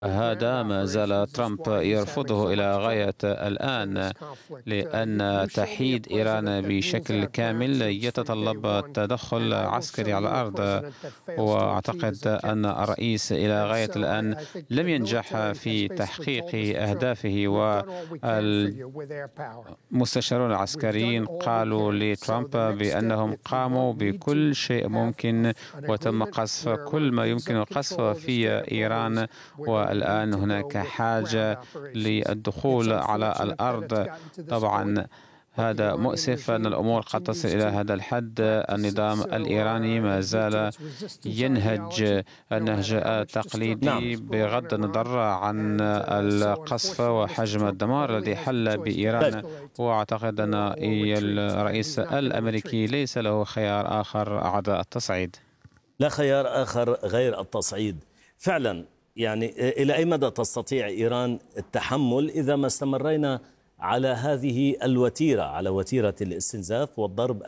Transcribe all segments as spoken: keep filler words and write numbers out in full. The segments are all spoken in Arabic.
هذا ما زال ترامب يرفضه إلى غاية الآن، لأن تحييد إيران بشكل كامل يتطلب تدخل عسكري على الأرض. وأعتقد أن الرئيس إلى غاية الآن لم ينجح في تحقيق أهدافه، والمستشارون العسكريين قالوا لترامب بأنهم قاموا بكل شيء ممكن وتم قصف كل ما يمكن قصفه في إيران، والآن هناك حاجة للدخول على الأرض. طبعا هذا مؤسف أن الأمور قد تصل إلى هذا الحد. النظام الإيراني ما زال ينهج النهج التقليدي بغض النظر عن القصف وحجم الدمار الذي حل بإيران. وأعتقد أن الرئيس الأمريكي ليس له خيار آخر عدا التصعيد. لا خيار آخر غير التصعيد فعلا. يعني إلى أي مدى تستطيع إيران التحمل إذا ما استمرينا على هذه الوتيرة، على وتيرة الاستنزاف والضرب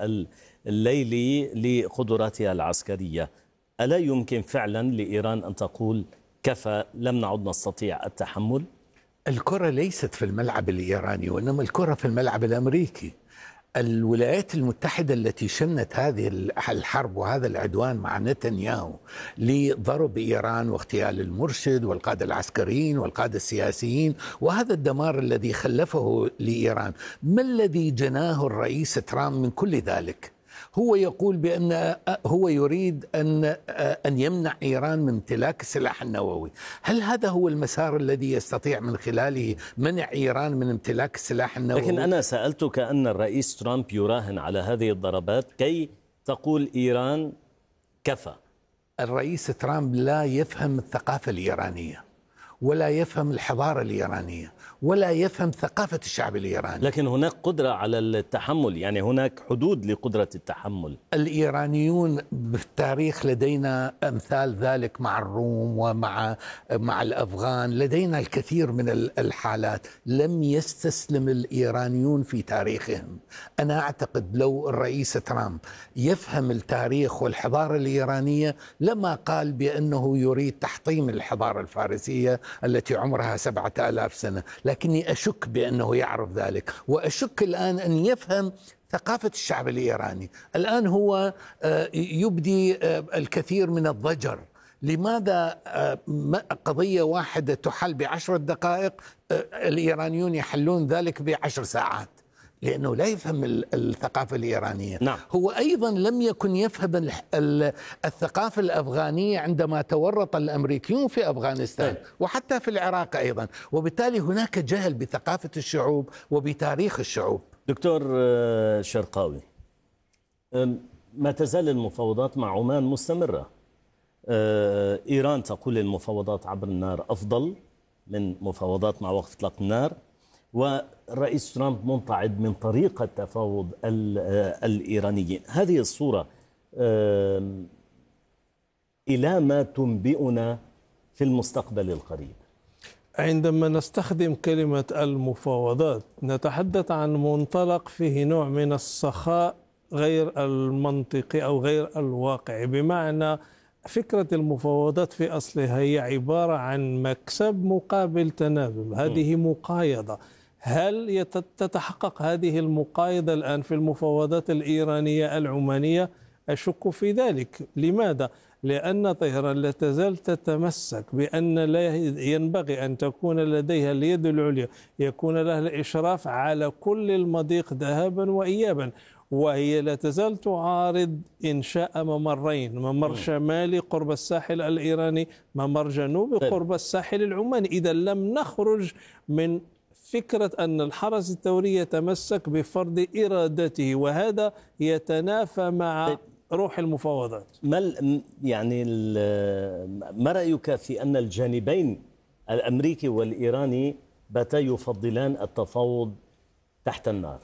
الليلي لقدراتها العسكرية؟ ألا يمكن فعلا لإيران أن تقول كفى، لم نعد نستطيع التحمل؟ الكرة ليست في الملعب الإيراني، وإنما الكرة في الملعب الأمريكي. الولايات المتحدة التي شنت هذه الحرب وهذا العدوان مع نتنياهو لضرب إيران واغتيال المرشد والقادة العسكريين والقادة السياسيين وهذا الدمار الذي خلفه لإيران، ما الذي جناه الرئيس ترامب من كل ذلك؟ هو يقول بأن هو يريد أن أن يمنع إيران من امتلاك السلاح النووي. هل هذا هو المسار الذي يستطيع من خلاله منع إيران من امتلاك السلاح النووي؟ لكن أنا سألتك أن الرئيس ترامب يراهن على هذه الضربات كي تقول إيران كفى. الرئيس ترامب لا يفهم الثقافة الإيرانية، ولا يفهم الحضارة الإيرانية، ولا يفهم ثقافة الشعب الإيراني. لكن هناك قدرة على التحمل، يعني هناك حدود لقدرة التحمل. الإيرانيون بالتاريخ لدينا أمثال ذلك مع الروم ومع مع الأفغان، لدينا الكثير من الحالات لم يستسلم الإيرانيون في تاريخهم. أنا أعتقد لو الرئيس ترامب يفهم التاريخ والحضارة الإيرانية لما قال بأنه يريد تحطيم الحضارة الفارسية التي عمرها سبعة آلاف سنة، لكني أشك بأنه يعرف ذلك، وأشك الآن أن يفهم ثقافة الشعب الإيراني. الآن هو يبدي الكثير من الضجر. لماذا قضية واحدة تحل بعشر دقائق الإيرانيون يحلون ذلك بعشر ساعات؟ لأنه لا يفهم الثقافة الإيرانية. نعم. هو أيضا لم يكن يفهم الثقافة الأفغانية عندما تورط الأمريكيون في أفغانستان وحتى في العراق أيضا، وبالتالي هناك جهل بثقافة الشعوب وبتاريخ الشعوب. دكتور شرقاوي، ما تزال المفاوضات مع عمان مستمرة. إيران تقول المفاوضات عبر النار أفضل من مفاوضات مع وقف إطلاق النار، والرئيس ترامب منطعد من طريقة تفاوض الإيرانيين. هذه الصورة إلى ما تنبئنا في المستقبل القريب؟ عندما نستخدم كلمة المفاوضات نتحدث عن منطلق فيه نوع من السخاء غير المنطقي أو غير الواقعي، بمعنى فكرة المفاوضات في أصلها هي عبارة عن مكسب مقابل تنازل. هذه مقايضة. هل تتحقق هذه المقايضة الآن في المفاوضات الإيرانية العمانية؟ أشك في ذلك. لماذا؟ لأن طهران لا تزال تتمسك بأن لا ينبغي أن تكون لديها اليد العليا، يكون لها الإشراف على كل المضيق ذهابا وإيابا، وهي لا تزال تعارض إنشاء ممرين، ممر شمالي قرب الساحل الإيراني، ممر جنوبي قرب الساحل العماني. إذا لم نخرج من فكرة أن الحرس الثوري يتمسك بفرض إرادته، وهذا يتنافى مع روح المفاوضات. ما يعني ما رأيك في أن الجانبين الأمريكي والإيراني باتا يفضلان التفاوض تحت النار؟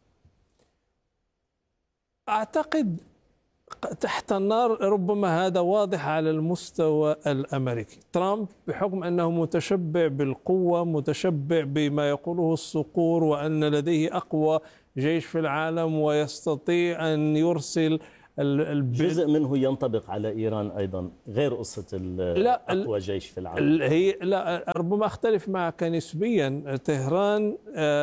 أعتقد تحت النار ربما هذا واضح على المستوى الأمريكي. ترامب بحكم أنه متشبع بالقوة، متشبع بما يقوله الصقور، وأن لديه أقوى جيش في العالم ويستطيع أن يرسل جزء منه ينطبق على إيران أيضا، غير قصة أقوى جيش في العالم. هي لا، ربما أختلف معك نسبيا. طهران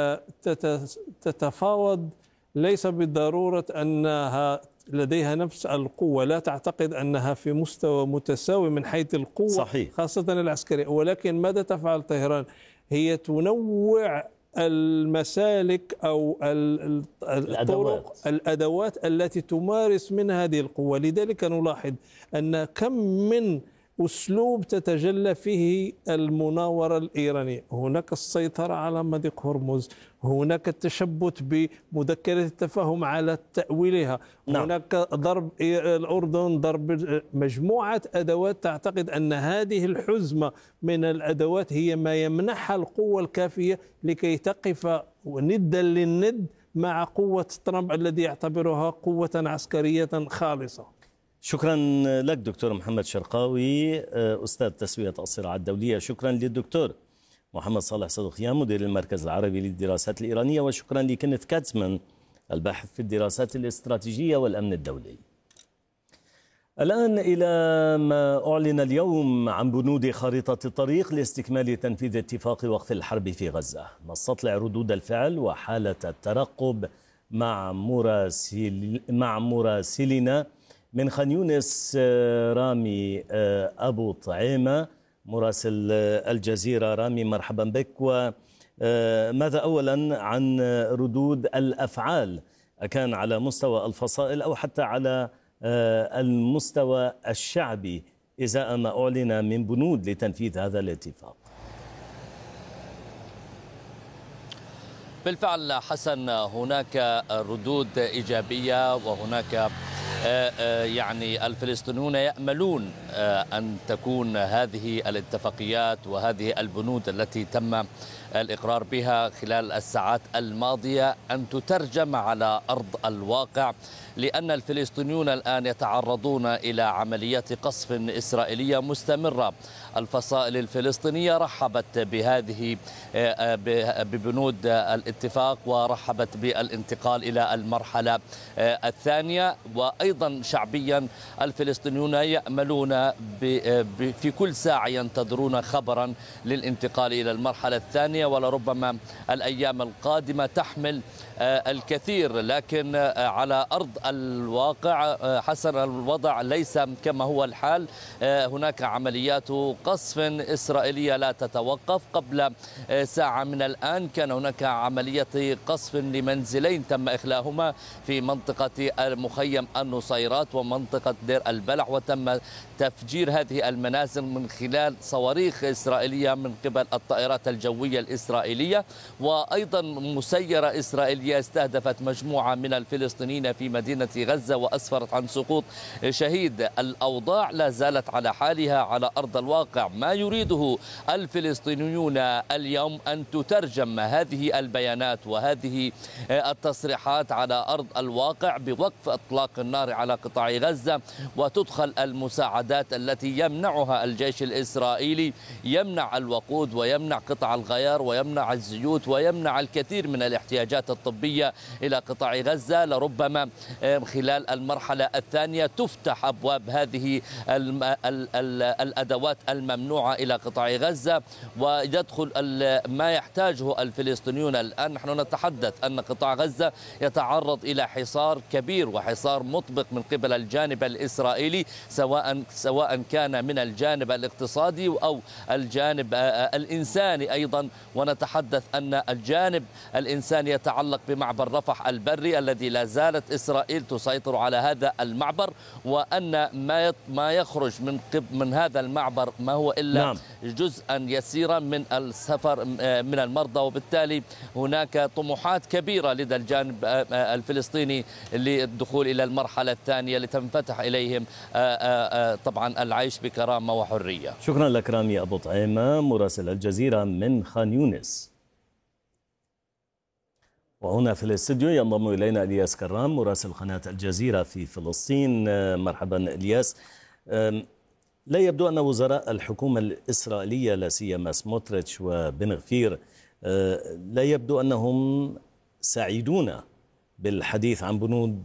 تتفاوض ليس بالضرورة أنها لديها نفس القوة، لا تعتقد أنها في مستوى متساوي من حيث القوة، صحيح، خاصة العسكرية. ولكن ماذا تفعل طهران؟ هي تنوع المسالك أو الطرق، الأدوات التي تمارس منها هذه القوة. لذلك نلاحظ أن كم من أسلوب تتجلى فيه المناورة الإيرانية. هناك السيطرة على مضيق هرمز، هناك التشبت بمذكرة التفاهم على تأويلها، نعم. هناك ضرب الأردن، ضرب مجموعة أدوات. تعتقد أن هذه الحزمة من الأدوات هي ما يمنحها القوة الكافية لكي تقف ندا للند مع قوة ترامب الذي يعتبرها قوة عسكرية خالصة؟ شكرا لك دكتور محمد شرقاوي، أستاذ تسوية الصراعات الدولية. شكرا للدكتور محمد صالح صدقيان، مدير المركز العربي للدراسات الإيرانية. وشكرا لكينيث كاتزمان، الباحث في الدراسات الاستراتيجية والأمن الدولي. الآن إلى ما أعلن اليوم عن بنود خارطة الطريق لاستكمال تنفيذ اتفاق وقف الحرب في غزة. نستطلع ردود الفعل وحالة الترقب مع مراسل مع مراسلنا من خان يونس رامي أبو طعيمة، مراسل الجزيرة. رامي، مرحبا بك. وماذا أولا عن ردود الأفعال، كان على مستوى الفصائل أو حتى على المستوى الشعبي، إزاء ما أعلن من بنود لتنفيذ هذا الاتفاق؟ بالفعل حسن، هناك ردود إيجابية، وهناك يعني الفلسطينيون يأملون أن تكون هذه الاتفاقيات وهذه البنود التي تم الإقرار بها خلال الساعات الماضية أن تترجم على أرض الواقع، لأن الفلسطينيون الآن يتعرضون إلى عمليات قصف إسرائيلية مستمرة. الفصائل الفلسطينية رحبت بهذه ببنود الاتفاق، ورحبت بالانتقال إلى المرحلة الثانية. وأيضا شعبيا الفلسطينيون يأملون في كل ساعة، ينتظرون خبرا للانتقال إلى المرحلة الثانية، ولربما الأيام القادمة تحمل الكثير. لكن على أرض الواقع حسن، الوضع ليس كما هو الحال. هناك عمليات قصف إسرائيلية لا تتوقف. قبل ساعة من الآن كان هناك عملية قصف لمنزلين تم إخلاؤهما في منطقة مخيم النصيرات ومنطقة دير البلح، وتم تفجير هذه المنازل من خلال صواريخ إسرائيلية من قبل الطائرات الجوية الإسرائيلية. وأيضا مسيرة إسرائيلية استهدفت مجموعة من الفلسطينيين في مدينة غزة وأسفرت عن سقوط شهيد. الأوضاع لا زالت على حالها على أرض الواقع. ما يريده الفلسطينيون اليوم أن تترجم هذه البيانات وهذه التصريحات على أرض الواقع بوقف إطلاق النار على قطاع غزة، وتدخل المساعدات التي يمنعها الجيش الإسرائيلي، يمنع الوقود ويمنع قطع الغيار ويمنع الزيوت ويمنع الكثير من الاحتياجات الطبية إلى قطاع غزة. لربما خلال المرحلة الثانية تفتح أبواب هذه الأدوات الممنوعة إلى قطاع غزة، ويدخل ما يحتاجه الفلسطينيون. الآن نحن نتحدث أن قطاع غزة يتعرض إلى حصار كبير وحصار مطبق من قبل الجانب الإسرائيلي، سواء سواء كان من الجانب الاقتصادي أو الجانب الإنساني أيضا. ونتحدث أن الجانب الإنساني يتعلق بمعبر رفح البري الذي لا زالت إسرائيل تسيطر على هذا المعبر، وأن ما ما يخرج من من هذا المعبر ما هو إلا نعم. جزءا يسيرا من السفر من المرضى. وبالتالي هناك طموحات كبيرة لدى الجانب الفلسطيني للدخول إلى المرحلة الثانية لتنفتح إليهم طبعا العيش بكرامة وحرية. شكرا لك رامي أبو طعيمة، مراسل الجزيرة من خان يونس. وهنا في الاستوديو ينضم إلينا إلياس كرام، مراسل قناة الجزيرة في فلسطين. مرحبا إلياس. لا يبدو أن وزراء الحكومة الإسرائيلية لا سيما سموتريتش وبن غفير لا يبدو أنهم سعيدون بالحديث عن بنود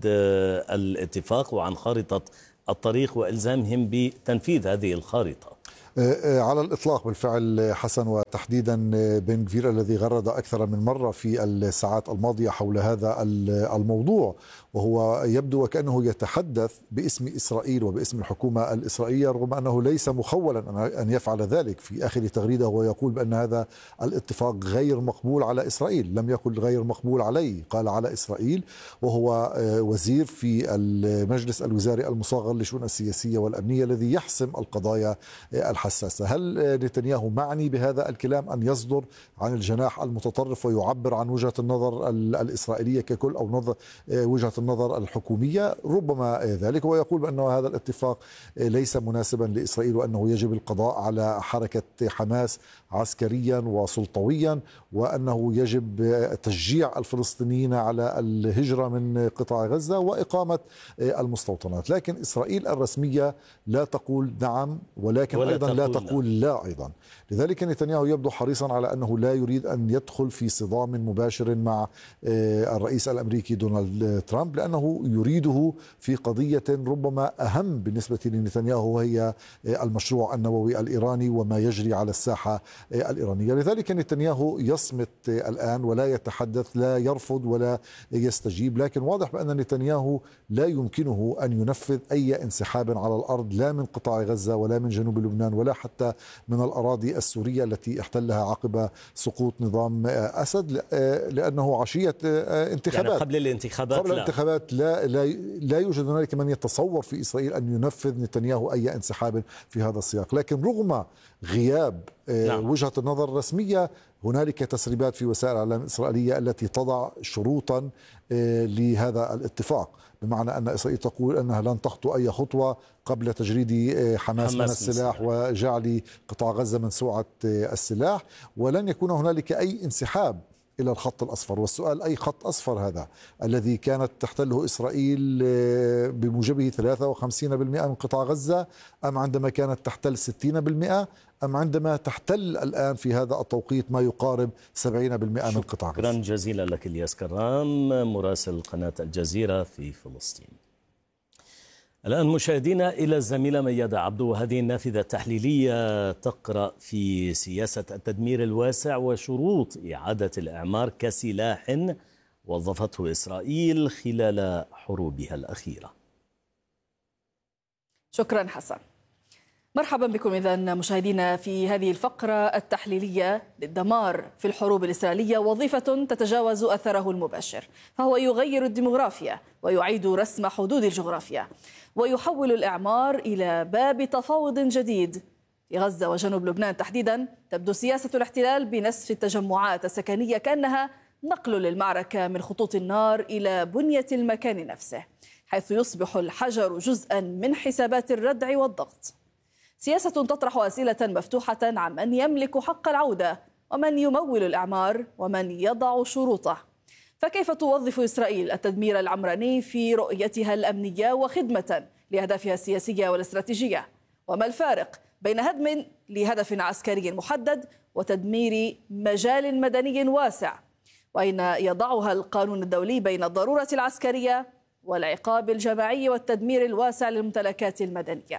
الاتفاق وعن خارطة الطريق وإلزامهم بتنفيذ هذه الخارطة. على الإطلاق بالفعل حسن، وتحديدا بن غفير الذي غرد أكثر من مرة في الساعات الماضية حول هذا الموضوع، وهو يبدو وكأنه يتحدث باسم إسرائيل وباسم الحكومة الإسرائيلية، رغم أنه ليس مخولا أن يفعل ذلك. في آخر تغريده هو يقول بأن هذا الاتفاق غير مقبول على إسرائيل، لم يقل غير مقبول عليه، قال على إسرائيل، وهو وزير في المجلس الوزاري المصغر للشؤون السياسية والأمنية الذي يحسم القضايا الحساسة. هل نتنياهو معني بهذا الكلام أن يصدر عن الجناح المتطرف ويعبر عن وجهة النظر الإسرائيلية ككل أو نظر وجهة النظر الحكومية؟ ربما ذلك، ويقول بأن هذا الاتفاق ليس مناسبا لإسرائيل وأنه يجب القضاء على حركة حماس عسكريا وسلطويا، وأنه يجب تشجيع الفلسطينيين على الهجرة من قطاع غزة وإقامة المستوطنات. لكن إسرائيل الرسمية لا تقول نعم، ولكن ولا أيضا لا تقول لا أيضا. لذلك نتنياهو يبدو حريصا على أنه لا يريد أن يدخل في صدام مباشر مع الرئيس الأمريكي دونالد ترامب، لأنه يريده في قضية ربما أهم بالنسبة لنتنياهو، وهي المشروع النووي الإيراني وما يجري على الساحة الإيرانية. لذلك نتنياهو يصمت الآن ولا يتحدث، لا يرفض ولا يستجيب، لكن واضح بأن نتنياهو لا يمكنه أن ينفذ أي انسحاب على الأرض، لا من قطاع غزة ولا من جنوب لبنان ولا حتى من الأراضي السورية التي احتلها عقب سقوط نظام أسد، لأنه عشية انتخابات، يعني قبل الانتخابات قبل الانتخابات لا, لا, لا يوجد هنالك من يتصور في إسرائيل أن ينفذ نتنياهو أي انسحاب في هذا السياق. لكن رغم غياب نعم. وجهة النظر الرسمية، هنالك تسريبات في وسائل الإعلام الإسرائيلية التي تضع شروطا لهذا الاتفاق، بمعنى أن إسرائيل تقول أنها لن تخطو أي خطوة قبل تجريد حماس من السلاح وجعل قطاع غزة منسوعة السلاح، ولن يكون هنالك أي انسحاب إلى الخط الأصفر. والسؤال أي خط أصفر هذا الذي كانت تحتله إسرائيل بموجبه ثلاثة وخمسين بالمئة من قطاع غزة، أم عندما كانت تحتل ستين بالمئة، أم عندما تحتل الآن في هذا التوقيت ما يقارب سبعين بالمئة من قطاع غزة؟ شكرا جزيلا لك إلياس كرام، مراسل قناة الجزيرة في فلسطين. الآن مشاهدينا إلى الزميلة ميادة عبدو. هذه النافذة التحليلية تقرأ في سياسة التدمير الواسع وشروط إعادة الإعمار كسلاح وظفته إسرائيل خلال حروبها الأخيرة. شكرا حسن. مرحبا بكم إذن مشاهدينا في هذه الفقرة التحليلية للدمار في الحروب الإسرائيلية، وظيفة تتجاوز أثره المباشر، فهو يغير الديموغرافيا ويعيد رسم حدود الجغرافيا ويحول الإعمار إلى باب تفاوض جديد. في غزة وجنوب لبنان تحديدا تبدو سياسة الاحتلال بنسف التجمعات السكنية كأنها نقل للمعركة من خطوط النار إلى بنية المكان نفسه، حيث يصبح الحجر جزءا من حسابات الردع والضغط. سياسة تطرح أسئلة مفتوحة عن من يملك حق العودة ومن يمول الإعمار ومن يضع شروطه. فكيف توظف إسرائيل التدمير العمراني في رؤيتها الأمنية وخدمة لأهدافها السياسية والاستراتيجية؟ وما الفارق بين هدم لهدف عسكري محدد وتدمير مجال مدني واسع؟ وأين يضعها القانون الدولي بين الضرورة العسكرية والعقاب الجماعي والتدمير الواسع للممتلكات المدنية؟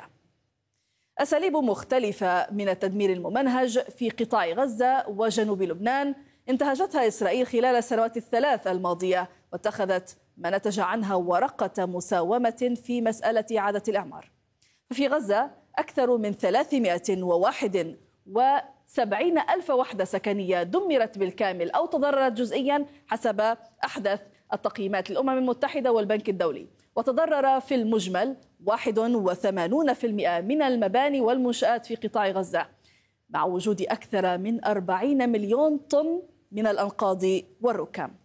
أساليب مختلفة من التدمير الممنهج في قطاع غزة وجنوب لبنان انتهجتها إسرائيل خلال السنوات الثلاث الماضية، واتخذت ما نتج عنها ورقة مساومة في مسألة إعادة الإعمار. ففي غزة أكثر من ثلاثمائة وواحد وسبعين ألف وحدة سكنية دمرت بالكامل أو تضررت جزئيا حسب أحدث التقييمات للأمم المتحدة والبنك الدولي، وتضرر في المجمل واحد وثمانين بالمئة من المباني والمنشآت في قطاع غزة، مع وجود أكثر من أربعين مليون طن من الأنقاض والركام.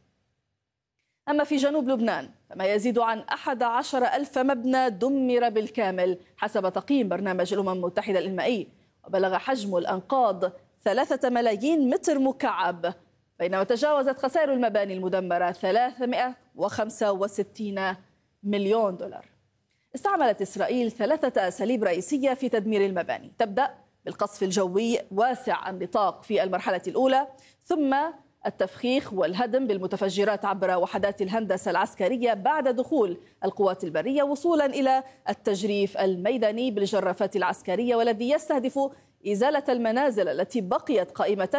أما في جنوب لبنان فما يزيد عن أحد عشر ألف مبنى دمر بالكامل حسب تقييم برنامج الأمم المتحدة الإنمائي، وبلغ حجم الأنقاض ثلاثة ملايين متر مكعب، بينما تجاوزت خسائر المباني المدمرة ثلاثمائة وخمسة وستين مليون دولار. استعملت إسرائيل ثلاثة أساليب رئيسية في تدمير المباني، تبدأ بالقصف الجوي واسع النطاق في المرحلة الأولى، ثم التفخيخ والهدم بالمتفجرات عبر وحدات الهندسة العسكرية بعد دخول القوات البرية، وصولا إلى التجريف الميداني بالجرافات العسكرية والذي يستهدف إزالة المنازل التي بقيت قائمة